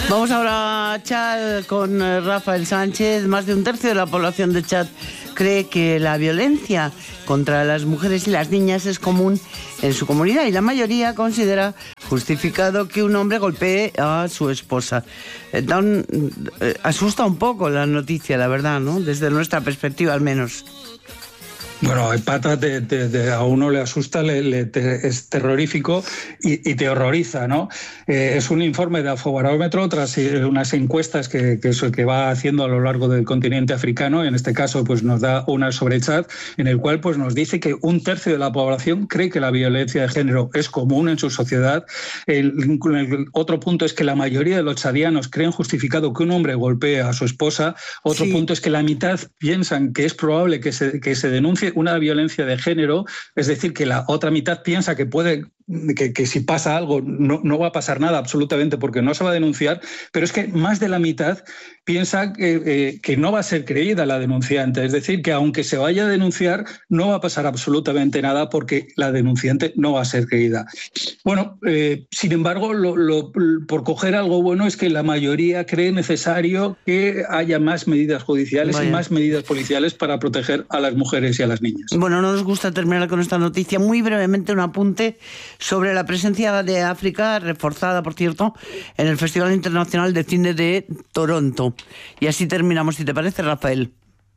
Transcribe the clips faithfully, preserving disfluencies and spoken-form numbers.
Vamos ahora a Chad con Rafael Sánchez. Más de un tercio de la población de Chad cree que la violencia contra las mujeres y las niñas es común en su comunidad y la mayoría considera justificado que un hombre golpee a su esposa. Eh, dan, eh, asusta un poco la noticia, la verdad, ¿no? Desde nuestra perspectiva al menos. Bueno, el pata te, te, te, a uno le asusta, le, le, te, es terrorífico y, y te horroriza, ¿no? Eh, es un informe de Afobarómetro tras unas encuestas que, que, eso, que va haciendo a lo largo del continente africano. En este caso, pues nos da una sobre Chad, en el cual pues nos dice que un tercio de la población cree que la violencia de género es común en su sociedad. El, el otro punto es que la mayoría de los chadianos creen justificado que un hombre golpee a su esposa. Otro sí. punto es que la mitad piensan que es probable que se, que se denuncie una violencia de género, es decir, que la otra mitad piensa que puede que, que si pasa algo no, no va a pasar nada absolutamente porque no se va a denunciar, pero es que más de la mitad piensa que, eh, que no va a ser creída la denunciante, es decir, que aunque se vaya a denunciar no va a pasar absolutamente nada porque la denunciante no va a ser creída. Bueno, eh, sin embargo, lo, lo, por coger algo bueno es que la mayoría cree necesario que haya más medidas judiciales Vaya. y más medidas policiales para proteger a las mujeres y a las niñas. Bueno, no nos gusta terminar con esta noticia. Muy brevemente un apunte sobre la presencia de África, reforzada, por cierto, en el Festival Internacional de Cine de Toronto. Y así terminamos, si te parece, Rafael.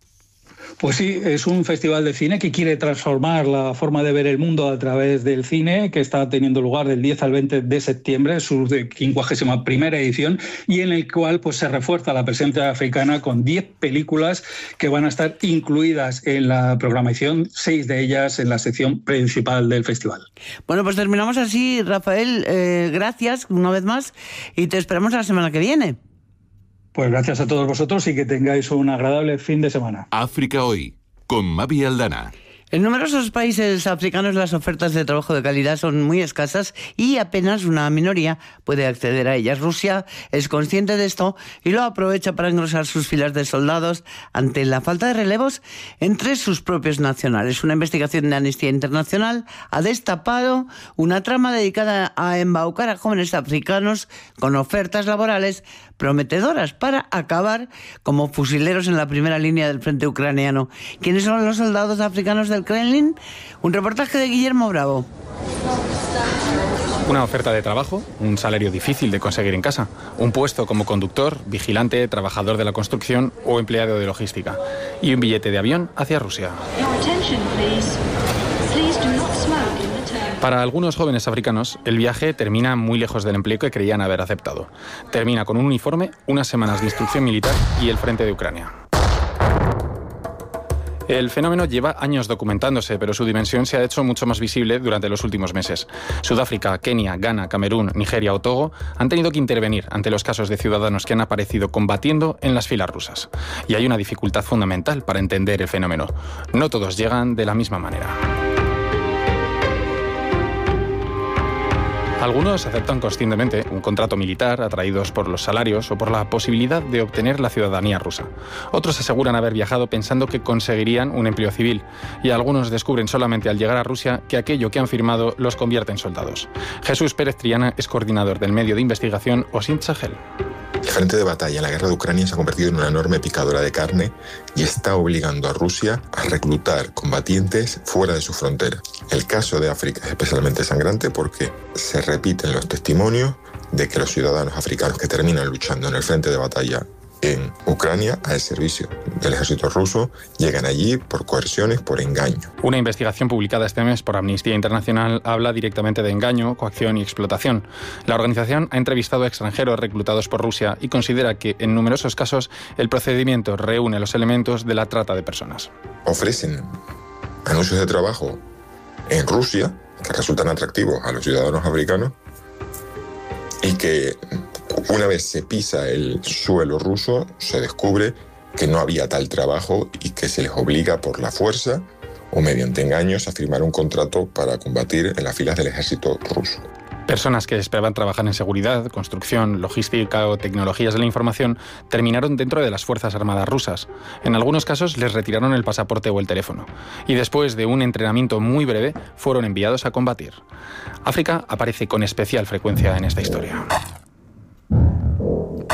Pues sí, es un festival de cine que quiere transformar la forma de ver el mundo a través del cine, que está teniendo lugar del diez al veinte de septiembre, su quincuagésima primera edición, y en el cual pues, se refuerza la presencia africana con diez películas que van a estar incluidas en la programación, seis de ellas en la sección principal del festival. Bueno, pues terminamos así, Rafael. Eh, gracias una vez más y te esperamos la semana que viene. Pues gracias a todos vosotros y que tengáis un agradable fin de semana. África Hoy, con Mavi Aldana. En numerosos países africanos las ofertas de trabajo de calidad son muy escasas y apenas una minoría puede acceder a ellas. Rusia es consciente de esto y lo aprovecha para engrosar sus filas de soldados ante la falta de relevos entre sus propios nacionales. Una investigación de Amnistía Internacional ha destapado una trama dedicada a embaucar a jóvenes africanos con ofertas laborales prometedoras para acabar como fusileros en la primera línea del frente ucraniano. ¿Quiénes son los soldados africanos del Kremlin? Un reportaje de Guillermo Bravo. Una oferta de trabajo, un salario difícil de conseguir en casa, un puesto como conductor, vigilante, trabajador de la construcción o empleado de logística y un billete de avión hacia Rusia. Para algunos jóvenes africanos, el viaje termina muy lejos del empleo que creían haber aceptado. Termina con un uniforme, unas semanas de instrucción militar y el frente de Ucrania. El fenómeno lleva años documentándose, pero su dimensión se ha hecho mucho más visible durante los últimos meses. Sudáfrica, Kenia, Ghana, Camerún, Nigeria o Togo han tenido que intervenir ante los casos de ciudadanos que han aparecido combatiendo en las filas rusas. Y hay una dificultad fundamental para entender el fenómeno. No todos llegan de la misma manera. Algunos aceptan conscientemente un contrato militar atraídos por los salarios o por la posibilidad de obtener la ciudadanía rusa. Otros aseguran haber viajado pensando que conseguirían un empleo civil y algunos descubren solamente al llegar a Rusia que aquello que han firmado los convierte en soldados. Jesús Pérez Triana es coordinador del medio de investigación Osin Sahel. El frente de batalla en la guerra de Ucrania se ha convertido en una enorme picadora de carne y está obligando a Rusia a reclutar combatientes fuera de su frontera. El caso de África es especialmente sangrante porque se repiten los testimonios de que los ciudadanos africanos que terminan luchando en el frente de batalla en Ucrania al servicio del ejército ruso llegan allí por coerciones, por engaño. Una investigación publicada este mes por Amnistía Internacional habla directamente de engaño, coacción y explotación. La organización ha entrevistado a extranjeros reclutados por Rusia y considera que en numerosos casos el procedimiento reúne los elementos de la trata de personas. Ofrecen anuncios de trabajo en Rusia que resultan atractivos a los ciudadanos africanos y que una vez se pisa el suelo ruso, se descubre que no había tal trabajo y que se les obliga por la fuerza o mediante engaños a firmar un contrato para combatir en las filas del ejército ruso. Personas que esperaban trabajar en seguridad, construcción, logística o tecnologías de la información terminaron dentro de las Fuerzas Armadas rusas. En algunos casos les retiraron el pasaporte o el teléfono. Y después de un entrenamiento muy breve, fueron enviados a combatir. África aparece con especial frecuencia en esta historia.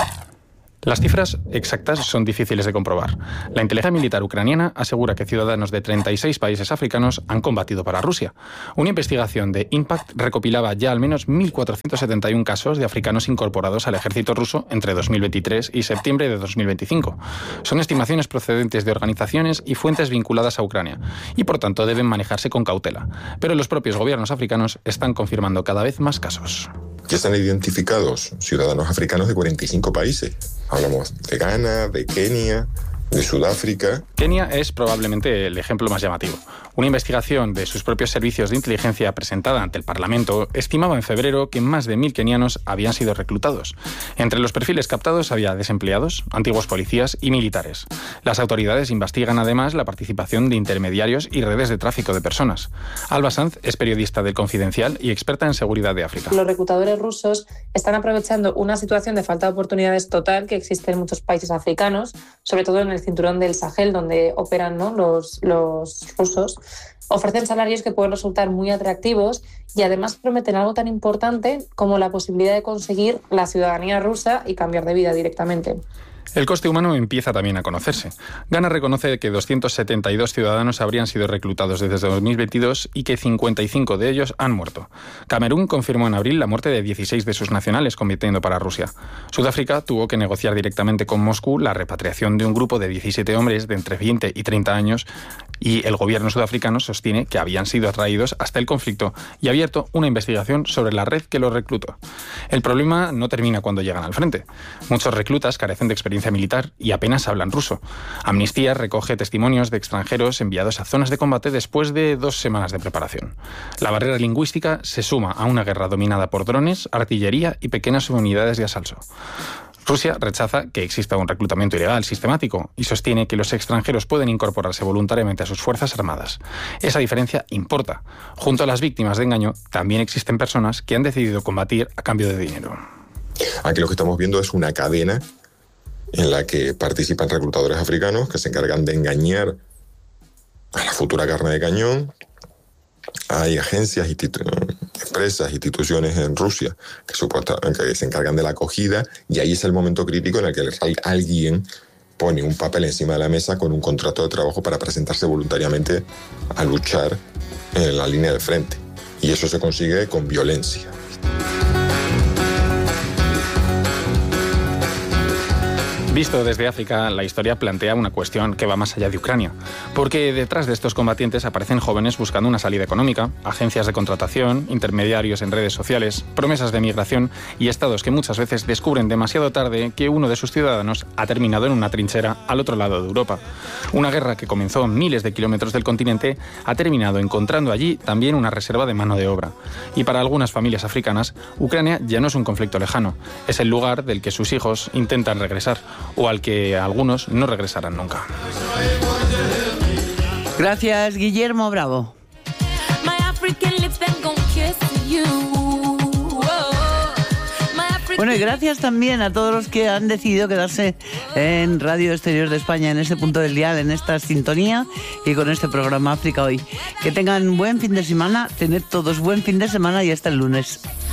Las cifras exactas son difíciles de comprobar. La inteligencia militar ucraniana asegura que ciudadanos de treinta y seis países africanos han combatido para Rusia. Una investigación de Impact recopilaba ya al menos mil cuatrocientos setenta y uno casos de africanos incorporados al ejército ruso entre dos mil veintitrés y septiembre de dos mil veinticinco. Son estimaciones procedentes de organizaciones y fuentes vinculadas a Ucrania y por tanto deben manejarse con cautela. Pero los propios gobiernos africanos están confirmando cada vez más casos. Ya están identificados ciudadanos africanos de cuarenta y cinco países. Hablamos de Ghana, de Kenia, de Sudáfrica. Kenia es probablemente el ejemplo más llamativo. Una investigación de sus propios servicios de inteligencia presentada ante el Parlamento estimaba en febrero que más de mil kenianos habían sido reclutados. Entre los perfiles captados había desempleados, antiguos policías y militares. Las autoridades investigan además la participación de intermediarios y redes de tráfico de personas. Alba Sanz es periodista del Confidencial y experta en seguridad de África. Los reclutadores rusos están aprovechando una situación de falta de oportunidades total que existe en muchos países africanos, sobre todo en el cinturón del Sahel, donde operan, ¿no?, los, los rusos. Ofrecen salarios que pueden resultar muy atractivos y además prometen algo tan importante como la posibilidad de conseguir la ciudadanía rusa y cambiar de vida directamente. El coste humano empieza también a conocerse. Ghana reconoce que doscientos setenta y dos ciudadanos habrían sido reclutados desde dos mil veintidós y que cincuenta y cinco de ellos han muerto. Camerún confirmó en abril la muerte de dieciséis de sus nacionales combatiendo para Rusia. Sudáfrica tuvo que negociar directamente con Moscú la repatriación de un grupo de diecisiete hombres de entre veinte y treinta años y el gobierno sudafricano sostiene que habían sido atraídos hasta el conflicto y ha abierto una investigación sobre la red que los reclutó. El problema no termina cuando llegan al frente. Muchos reclutas carecen de experiencia militar y apenas hablan ruso. Amnistía recoge testimonios de extranjeros enviados a zonas de combate después de dos semanas de preparación. La barrera lingüística se suma a una guerra dominada por drones, artillería y pequeñas unidades de asalto. Rusia rechaza que exista un reclutamiento ilegal sistemático y sostiene que los extranjeros pueden incorporarse voluntariamente a sus fuerzas armadas. Esa diferencia importa. Junto a las víctimas de engaño, también existen personas que han decidido combatir a cambio de dinero. Aquí lo que estamos viendo es una cadena en la que participan reclutadores africanos que se encargan de engañar a la futura carne de cañón. Hay agencias, institu- empresas, instituciones en Rusia que, supuestamente, que se encargan de la acogida y ahí es el momento crítico en el que alguien pone un papel encima de la mesa con un contrato de trabajo para presentarse voluntariamente a luchar en la línea del frente. Y eso se consigue con violencia. Visto desde África, la historia plantea una cuestión que va más allá de Ucrania, porque detrás de estos combatientes aparecen jóvenes buscando una salida económica, agencias de contratación, intermediarios en redes sociales, promesas de migración y estados que muchas veces descubren demasiado tarde que uno de sus ciudadanos ha terminado en una trinchera al otro lado de Europa. Una guerra que comenzó a miles de kilómetros del continente ha terminado encontrando allí también una reserva de mano de obra. Y para algunas familias africanas, Ucrania ya no es un conflicto lejano, es el lugar del que sus hijos intentan regresar, o al que algunos no regresarán nunca. Gracias, Guillermo Bravo. Bueno, y gracias también a todos los que han decidido quedarse en Radio Exterior de España, en este punto del dial, en esta sintonía y con este programa África Hoy. Que tengan buen fin de semana, tened todos buen fin de semana y hasta el lunes.